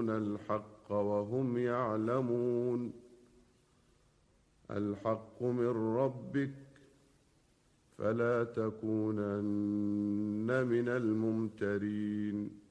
يكتمون الحق وهم يعلمون. الحق من ربك فلا تكونن من الممترين.